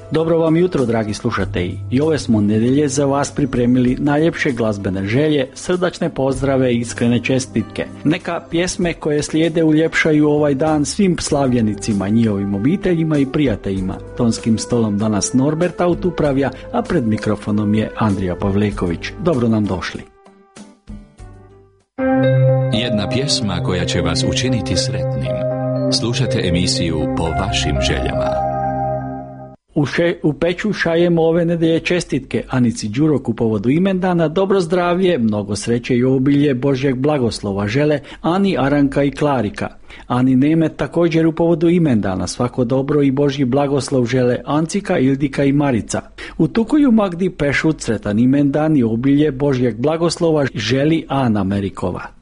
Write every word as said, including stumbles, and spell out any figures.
Dobro vam jutro, dragi slušatelji. I ove smo nedelje za vas pripremili najljepše glazbene želje, srdačne pozdrave i iskrene čestitke. Neka pjesme koje slijede uljepšaju ovaj dan svim slavljenicima, njihovim obiteljima i prijateljima. Tonskim stolom danas Norbert Aut upravlja, a pred mikrofonom je Andrija Pavleković. Dobro nam došli. Jedna pjesma koja će vas učiniti sretnim. Slušate emisiju Po vašim željama. U, še, u peću šajemo ove nedelje čestitke Anici Đurok u povodu imendana, dobro zdravlje, mnogo sreće i obilje Božjeg blagoslova žele Ani, Aranka i Klarika. Ani Nemet također u povodu imendana, svako dobro i Božji blagoslov žele Ancika, Ildika i Marica. U Tukuju Magdi Pešut sretan imendan i obilje Božjeg blagoslova želi Ana Merikova.